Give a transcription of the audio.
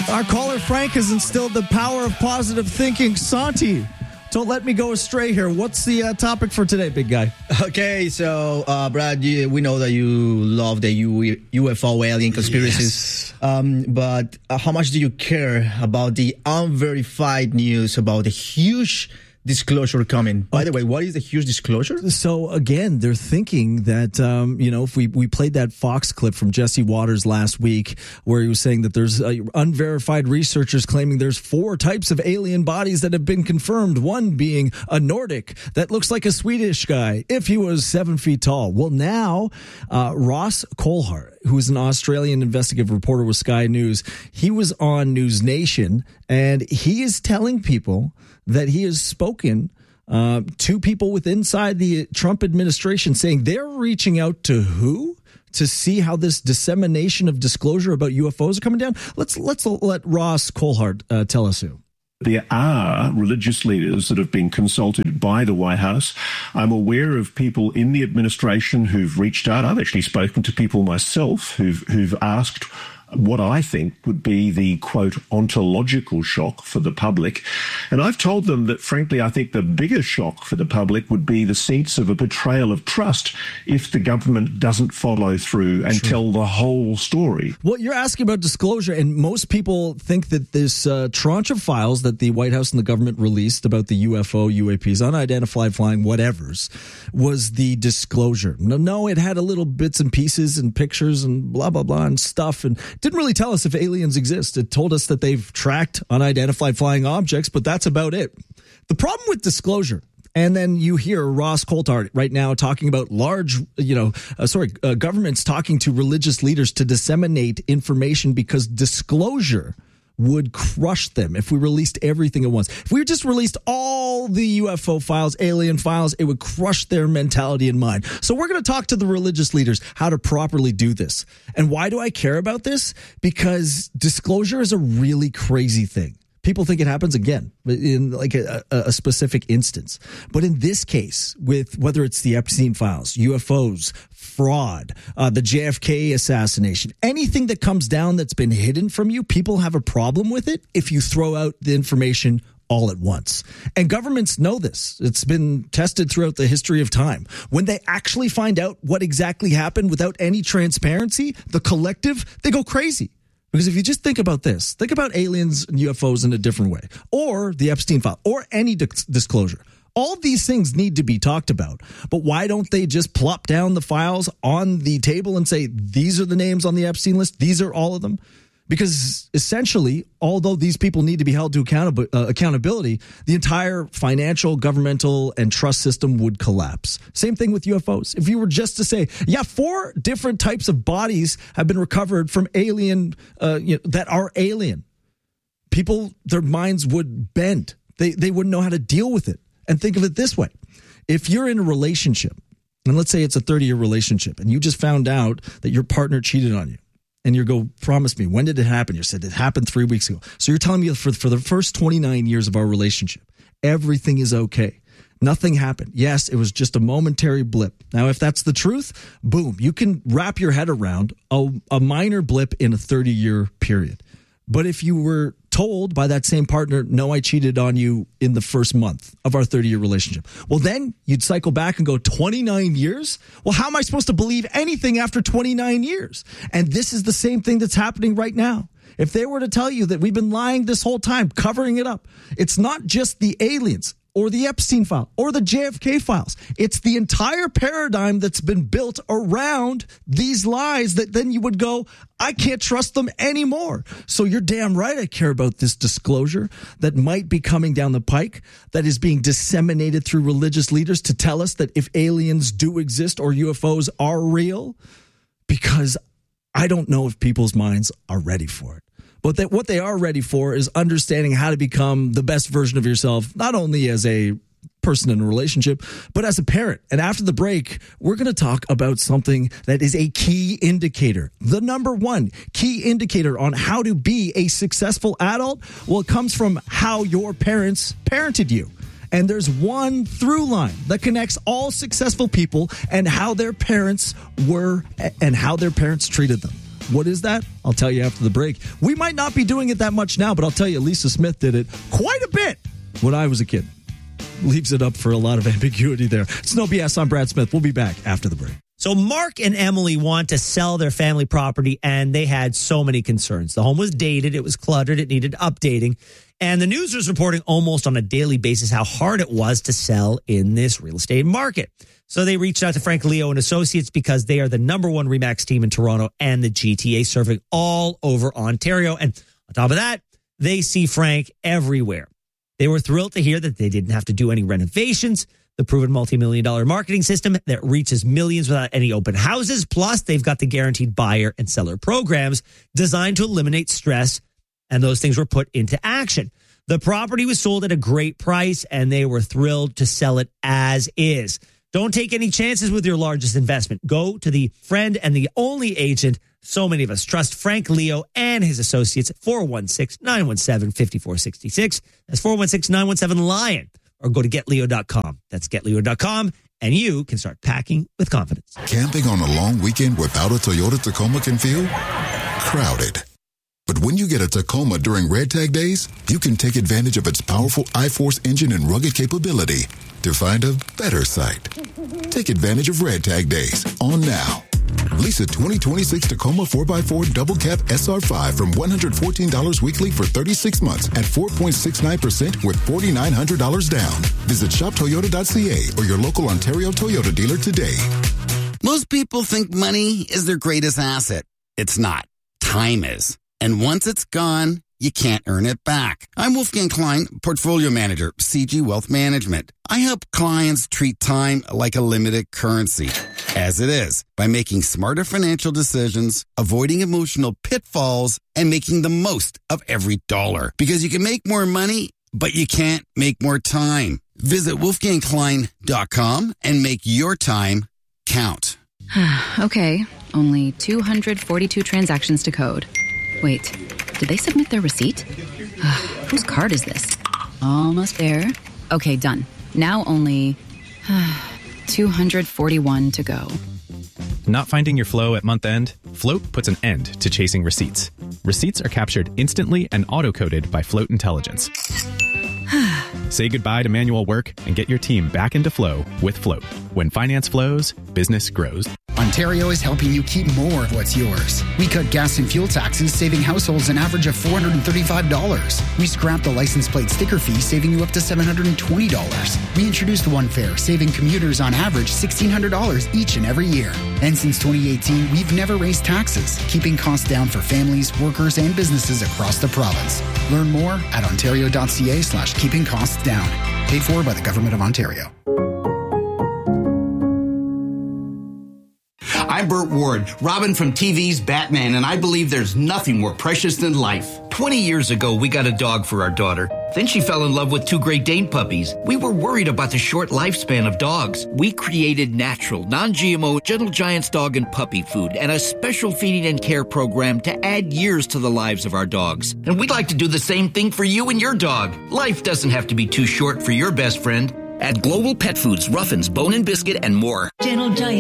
Our caller Frank has instilled the power of positive thinking. Santi, don't let me go astray here. What's the topic for today, big guy? Okay, so Brad, we know that you love the UFO alien conspiracies. Yes. But how much do you care about the unverified news about the huge disclosure coming? By the way, what is the huge disclosure? So again, they're thinking that, if we played that Fox clip from Jesse Waters last week where he was saying that there's unverified researchers claiming there's 4 types of alien bodies that have been confirmed. One being a Nordic that looks like a Swedish guy if he was 7 feet tall. Well, now Ross Coulthart, who is an Australian investigative reporter with Sky News, he was on News Nation, and he is telling people that he has spoken to people inside the Trump administration saying they're reaching out to who to see how this dissemination of disclosure about UFOs are coming down. Let's let Ross Coulthart tell us who. There are religious leaders that have been consulted by the White House. I'm aware of people in the administration who've reached out. I've actually spoken to people myself who've asked what I think would be the, quote, ontological shock for the public. And I've told them that, frankly, I think the biggest shock for the public would be the sense of a betrayal of trust if the government doesn't follow through and tell the whole story. Well, you're asking about disclosure, and most people think that this tranche of files that the White House and the government released about the UFO, UAPs, unidentified flying whatevers, was the disclosure. No, it had a little bits and pieces and pictures and blah, blah, blah and stuff, and didn't really tell us if aliens exist. It told us that they've tracked unidentified flying objects, but that's about it. The problem with disclosure, and then you hear Ross Coulthart right now talking about governments talking to religious leaders to disseminate information because disclosure would crush them if we released everything at once. If we just released all the UFO files, alien files, it would crush their mentality and mind. So we're going to talk to the religious leaders how to properly do this. And why do I care about this? Because disclosure is a really crazy thing. People think it happens again in like a specific instance. But in this case, with whether it's the Epstein files, UFOs, fraud, the JFK assassination, anything that comes down that's been hidden from you, people have a problem with it if you throw out the information all at once. And governments know this. It's been tested throughout the history of time. When they actually find out what exactly happened without any transparency, the collective, they go crazy. Because if you just think about this, think about aliens and UFOs in a different way, or the Epstein file, or any disclosure. All of these things need to be talked about. But why don't they just plop down the files on the table and say, these are the names on the Epstein list, these are all of them? Because essentially, although these people need to be held to accountability, the entire financial, governmental, and trust system would collapse. Same thing with UFOs. If you were just to say, 4 different types of bodies have been recovered from alien, that are alien, people, their minds would bend. They wouldn't know how to deal with it. And think of it this way. If you're in a relationship, and let's say it's a 30-year relationship, and you just found out that your partner cheated on you, and you go, promise me, when did it happen? You said it happened 3 weeks ago. So you're telling me for the first 29 years of our relationship, everything is okay. Nothing happened. Yes, it was just a momentary blip. Now, if that's the truth, boom, you can wrap your head around a minor blip in a 30-year period. But if you were told by that same partner, no, I cheated on you in the first month of our 30-year relationship, well, then you'd cycle back and go 29 years? Well, how am I supposed to believe anything after 29 years? And this is the same thing that's happening right now. If they were to tell you that we've been lying this whole time, covering it up, it's not just the aliens or the Epstein file or the JFK files. It's the entire paradigm that's been built around these lies that then you would go, I can't trust them anymore. So you're damn right I care about this disclosure that might be coming down the pike, that is being disseminated through religious leaders to tell us that if aliens do exist or UFOs are real, because I don't know if people's minds are ready for it. But what they are ready for is understanding how to become the best version of yourself, not only as a person in a relationship, but as a parent. And after the break, we're going to talk about something that is a key indicator. The number one key indicator on how to be a successful adult, well, it comes from how your parents parented you. And there's one through line that connects all successful people and how their parents were and how their parents treated them. What is that? I'll tell you after the break. We might not be doing it that much now, but I'll tell you, Lisa Smith did it quite a bit when I was a kid. Leaves it up for a lot of ambiguity there. It's No BS. I'm Brad Smith. We'll be back after the break. So Mark and Emily want to sell their family property, and they had so many concerns. The home was dated, it was cluttered, it needed updating. And the news was reporting almost on a daily basis how hard it was to sell in this real estate market. So they reached out to Frank Leo and Associates because they are the number one RE/MAX team in Toronto and the GTA, serving all over Ontario. And on top of that, they see Frank everywhere. They were thrilled to hear that they didn't have to do any renovations. The proven multi-million-dollar marketing system that reaches millions without any open houses. Plus, they've got the guaranteed buyer and seller programs designed to eliminate stress, and those things were put into action. The property was sold at a great price, and they were thrilled to sell it as is. Don't take any chances with your largest investment. Go to the friend and the only agent so many of us trust, Frank Leo and his associates at 416-917-5466. That's 416-917-LION. Or go to getleo.com. That's getleo.com, and you can start packing with confidence. Camping on a long weekend without a Toyota Tacoma can feel crowded. But when you get a Tacoma during Red Tag Days, you can take advantage of its powerful iForce engine and rugged capability to find a better site. Take advantage of Red Tag Days on now. Lease a 2026 Tacoma 4x4 Double Cab SR5 from $114 weekly for 36 months at 4.69% with $4,900 down. Visit shoptoyota.ca or your local Ontario Toyota dealer today. Most people think money is their greatest asset. It's not. Time is. And once it's gone, you can't earn it back. I'm Wolfgang Klein, Portfolio Manager, CG Wealth Management. I help clients treat time like a limited currency, as it is, by making smarter financial decisions, avoiding emotional pitfalls, and making the most of every dollar. Because you can make more money, but you can't make more time. Visit wolfgangklein.com and make your time count. Okay, only 242 transactions to code. Wait, did they submit their receipt? Whose card is this? Almost there. Okay, done. Now only 241 to go. Not finding your flow at month end? Float puts an end to chasing receipts. Receipts are captured instantly and auto-coded by Float Intelligence. Say goodbye to manual work and get your team back into flow with Float. When finance flows, business grows. Ontario is helping you keep more of what's yours. We cut gas and fuel taxes, saving households an average of $435. We scrapped the license plate sticker fee, saving you up to $720. We introduced One Fare, saving commuters on average $1,600 each and every year. And since 2018, we've never raised taxes, keeping costs down for families, workers, and businesses across the province. Learn more at ontario.ca/keeping costs down. Paid for by the Government of Ontario. I'm Burt Ward, Robin from TV's Batman, and I believe there's nothing more precious than life. 20 years ago, we got a dog for our daughter. Then she fell in love with 2 Great Dane puppies. We were worried about the short lifespan of dogs. We created natural, non-GMO Gentle Giants dog and puppy food and a special feeding and care program to add years to the lives of our dogs. And we'd like to do the same thing for you and your dog. Life doesn't have to be too short for your best friend. At Global Pet Foods, Ruffins, Bone and Biscuit, and more. Gentle Giant.